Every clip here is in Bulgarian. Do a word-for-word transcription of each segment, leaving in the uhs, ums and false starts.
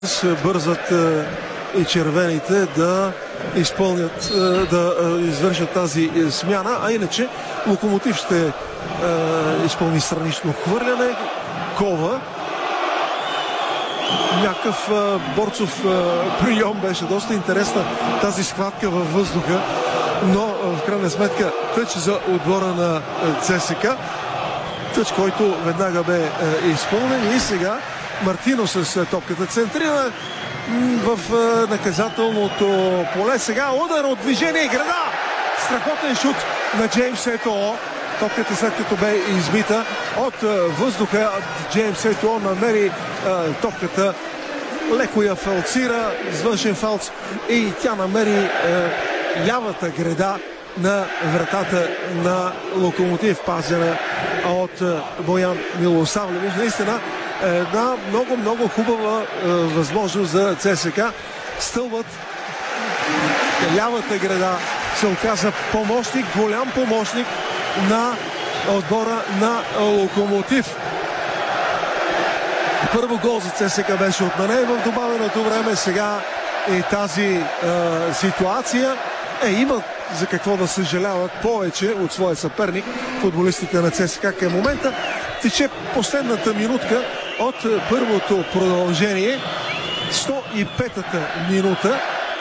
бързат и червените да изпълнят, да извършат тази смяна, а иначе Локомотив ще изпълни странично хвърляне. Кова. Някакъв борцов прием, беше доста интересна тази схватка във въздуха, но в крайна сметка тъч за отбора на ЦСКА. Тъч, който веднага бе изпълнен, и сега Мартино с топката центрира в наказателното поле. Сега удар от движение и града. Страхотен шут на Джеймс Етоо. Топката, след като бе избита от въздуха, Джеймс Етоо намери топката, леко я фалцира с външен фалц и тя намери лявата града на вратата на Локомотив, пазена от Боян Милосавлевич. Наистина една много, много хубава е, възможност за ЦСКА. Стълбът, лявата града, се оказа помощник, голям помощник на отбора на Локомотив. Първо гол за ЦСКА беше отменен в добавеното време. Сега и тази е, ситуация. Е, има за какво да съжаляват повече от своя съперник футболистите на ЦСКА към момента. Тече последната минутка от първото продължение. сто и пета минута.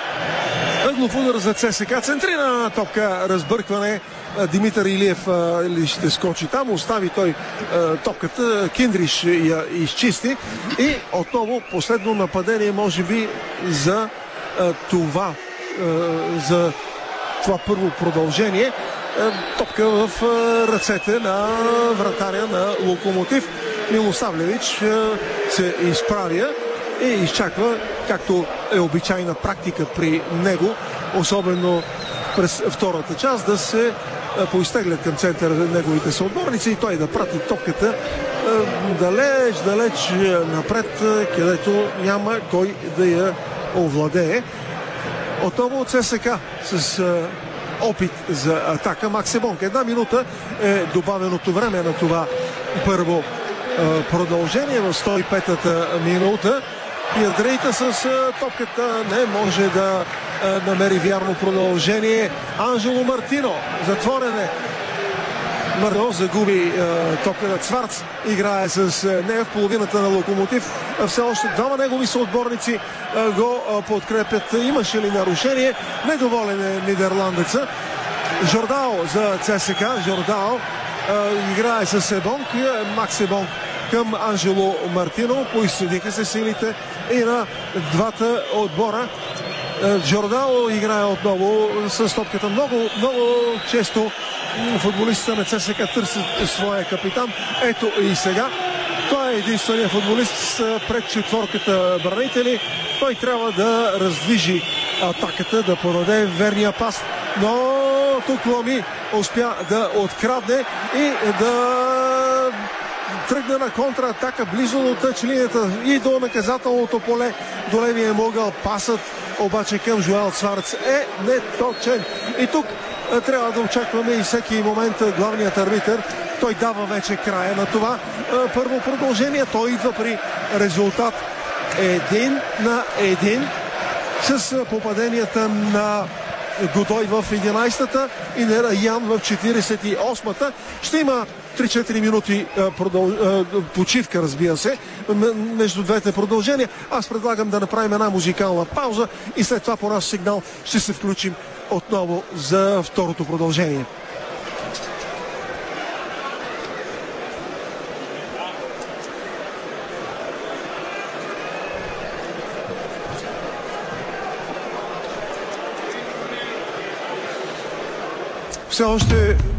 Ъглов удар за ЦСКА. Центрирана топка, разбъркване. Димитър Илиев ли ще скочи там. Остави той топката. Киндриш я изчисти. И отново последно нападение, може би, за това за това първо продължение. Топка в ръцете на вратаря на Локомотив. Милосавлевич се изправя и изчаква, както е обичайна практика при него, особено през втората част, да се поизтеглят към центъра неговите съотборници и той да прати топката далеч, далеч напред, където няма кой да я овладее. Отново от ЦСКА с опит за атака. Максимонка. Една минута е добавеното време на това първо продължение в сто и пета минута. Пиедрейта с топката не може да намери вярно продължение. Анжело Мартино. Затворене. Мартино загуби топката. Цварц играе с нея в половината на Локомотив. Все още двама негови съотборници го подкрепят. Имаше ли нарушение? Недоволен е нидерландеца. Жордао за ЦСКА. Жордао играе с Ебонг. Макс Ебонг към Анжело Мартино. Поизсъдиха се силите и на двата отбора. Жордао играе отново с топката. Много, много често футболистите на ЦСКА търсят своя капитан. Ето и сега. Той е единствения футболист пред четворката бранители. Той трябва да раздвижи атаката, да подаде верния пас. Но тук Ломи успя да открадне и да тръгне на контратака близо до тъч линията и до наказателното поле, до левия могъл. Пасът обаче към Жоел Цварц е неточен. И тук трябва да очакваме и всеки момент главният арбитър. Той дава вече края на това първо продължение. Той идва при резултат един на един с попаденията на Годой в единайсетата и на Ян в четирийсет и осмата. Ще има три-четири минути продъл... почивка, разбира се, между двете продължения. Аз предлагам да направим една музикална пауза и след това по наш сигнал ще се включим отново за второто продължение. Все още